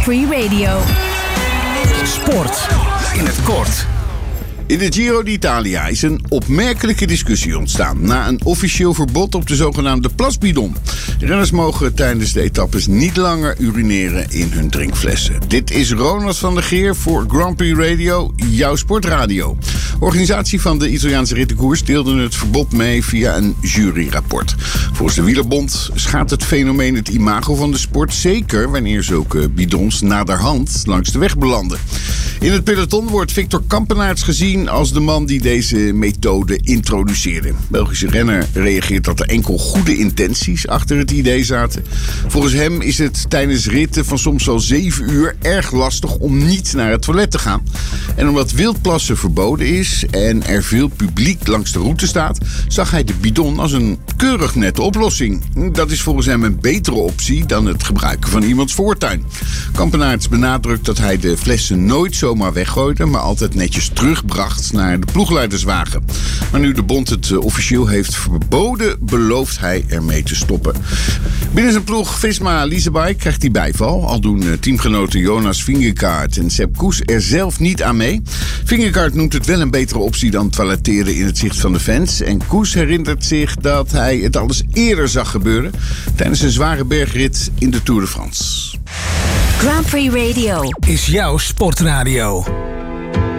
Prix Radio. Sport in het kort. In de Giro d'Italia is een opmerkelijke discussie ontstaan na een officieel verbod op de zogenaamde plasbidon. Renners mogen tijdens de etappes niet langer urineren in hun drinkflessen. Dit is Ronald van der Geer voor Grand Prix Radio, jouw sportradio. De organisatie van de Italiaanse rittenkoers deelde het verbod mee via een juryrapport. Volgens de Wielerbond schaadt het fenomeen het imago van de sport, zeker wanneer zulke bidons naderhand langs de weg belanden. In het peloton wordt Victor Kampenaerts gezien als de man die deze methode introduceerde. Belgische renner reageert dat er enkel goede intenties achter het idee zaten. Volgens hem is het tijdens ritten van soms wel 7 uur erg lastig om niet naar het toilet te gaan. En omdat wildplassen verboden is en er veel publiek langs de route staat, zag hij de bidon als een keurig nette oplossing. Dat is volgens hem een betere optie dan het gebruiken van iemands voortuin. Kampenaerts benadrukt dat hij de flessen nooit zomaar weggooide, maar altijd netjes terugbracht naar de ploegleiderswagen. Maar nu de bond het officieel heeft verboden, belooft hij ermee te stoppen. Binnen zijn ploeg Visma Leasebike krijgt hij bijval. Al doen teamgenoten Jonas Vingegaard en Sepp Kuss er zelf niet aan mee. Vingegaard noemt het wel een betere optie dan toiletteren in het zicht van de fans. En Kuss herinnert zich dat hij het al eens eerder zag gebeuren tijdens een zware bergrit in de Tour de France. Grand Prix Radio Is jouw sportradio.